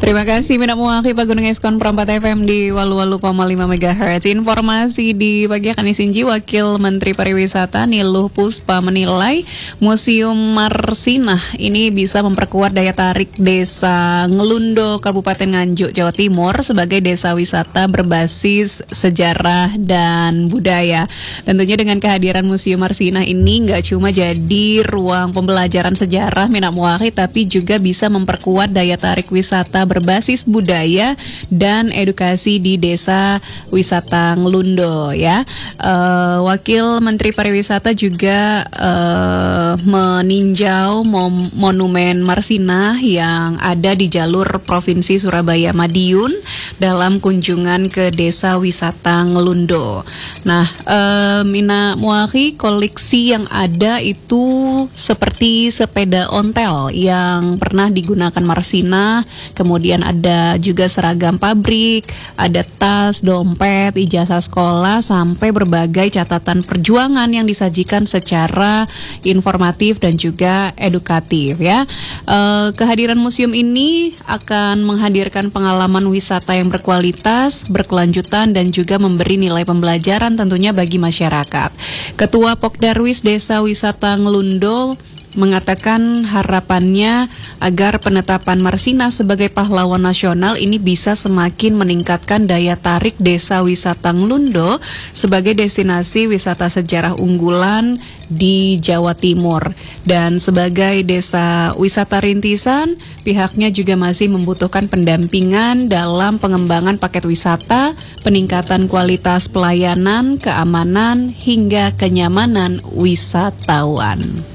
Terima kasih Mina Muaki Pagunung Eskon Perempat FM di Walu-Walu 5 MHz. Informasi di pagi akan Sinji, Wakil Menteri Pariwisata Niluh Puspa menilai Museum Marsinah ini bisa memperkuat daya tarik Desa Ngelundo, Kabupaten Nganjuk, Jawa Timur sebagai desa wisata berbasis sejarah dan budaya. Tentunya dengan kehadiran Museum Marsinah ini nggak cuma jadi ruang pembelajaran sejarah Mina Muaki, tapi juga bisa memperkuat daya tarik wisata berbasis budaya dan edukasi di desa wisata Ngelundo ya. Wakil Menteri Pariwisata juga meninjau monumen Marsinah yang ada di jalur Provinsi Surabaya Madiun dalam kunjungan ke desa wisata Ngelundo. Nah, Mina Muaki, koleksi yang ada itu seperti sepeda ontel yang pernah digunakan Marsinah, kemudian ada juga seragam pabrik, ada tas, dompet, ijazah sekolah, sampai berbagai catatan perjuangan yang disajikan secara informatif dan juga edukatif ya. Kehadiran museum ini akan menghadirkan pengalaman wisata yang berkualitas, berkelanjutan, dan juga memberi nilai pembelajaran tentunya bagi masyarakat. Ketua Pokdarwis Desa Wisata Ngelundo mengatakan harapannya agar penetapan Marsinah sebagai pahlawan nasional ini bisa semakin meningkatkan daya tarik desa wisata Ngelundo sebagai destinasi wisata sejarah unggulan di Jawa Timur. Dan sebagai desa wisata rintisan, pihaknya juga masih membutuhkan pendampingan dalam pengembangan paket wisata, peningkatan kualitas pelayanan, keamanan, hingga kenyamanan wisatawan.